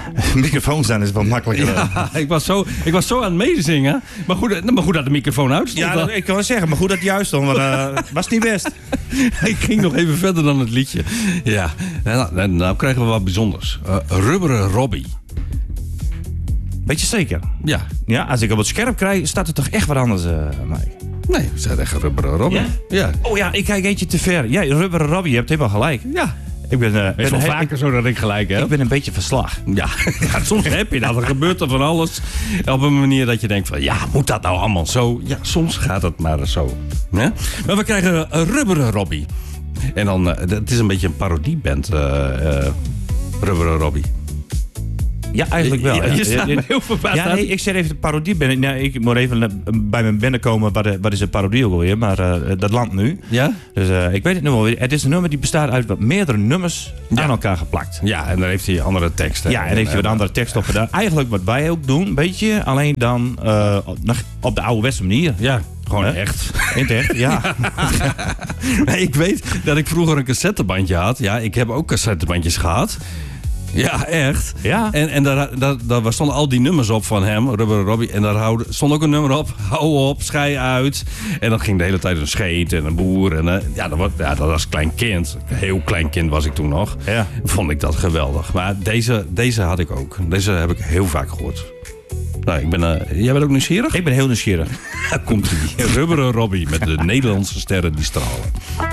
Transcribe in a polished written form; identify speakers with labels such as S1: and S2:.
S1: Microfoons zijn is wel makkelijker.
S2: Ja, ik was zo aan het medezingen. Maar goed dat de microfoon uitstond.
S1: Ja, ik kan wel zeggen, maar goed dat het juist stond, want was niet best.
S2: Ik ging nog even verder dan het liedje. Ja, nou krijgen we wat bijzonders. Rubberen Robbie.
S1: Weet je zeker?
S2: Ja.
S1: Ja, als ik op het scherp krijg, staat er toch echt wat anders aan mij.
S2: Nee, ze zijn echt Rubberen Robbie.
S1: Ja? Oh ja, ik kijk eentje te ver. Ja, Rubberen Robbie, je hebt helemaal gelijk.
S2: Ja.
S1: Ik ben,
S2: Het is wel vaker zo dat ik gelijk heb.
S1: Ik ben een beetje verslag.
S2: Ja, soms heb je dat. Er gebeurt er van alles. Op een manier dat je denkt van... Ja, moet dat nou allemaal zo? Ja, soms gaat het maar zo. Ja? Maar we krijgen Rubberen Robbie. En dan... het is een beetje een parodieband. Rubberen Robbie.
S1: Ja, eigenlijk wel.
S2: Ja, je staat me heel verbaasd.
S1: Ja, nee, ik zeg even de parodie. Ik moet even bij mijn binnenkomen. Wat is een parodie ook alweer? Maar dat landt nu.
S2: Ja?
S1: Dus ik weet het nu wel weer. Het is een nummer die bestaat uit wat meerdere nummers aan elkaar geplakt.
S2: Ja, en dan heeft hij andere teksten.
S1: Ja, en heeft hij wat andere teksten op gedaan. Eigenlijk wat wij ook doen, een beetje. Alleen dan op de ouderwetse manier.
S2: Ja. Gewoon echt.
S1: In het echt, ja.
S2: Nee, ik weet dat ik vroeger een cassettebandje had. Ja, ik heb ook cassettebandjes gehad. Ja, echt.
S1: Ja.
S2: En daar stonden al die nummers op van hem, Rubberen Robbie. En daar stond ook een nummer op. Hou op, schei uit. En dan ging de hele tijd een scheet en een boer. En, dat was klein kind. Heel klein kind was ik toen nog.
S1: Ja.
S2: Vond ik dat geweldig. Maar deze had ik ook. Deze heb ik heel vaak gehoord. Nou, jij bent ook nieuwsgierig?
S1: Ik ben heel nieuwsgierig.
S2: Daar komt hij. Rubberen Robbie met de Nederlandse sterren die stralen.